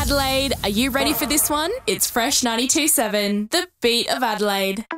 Adelaide. Are you ready for this one? It's Fresh 92.7, the beat of Adelaide.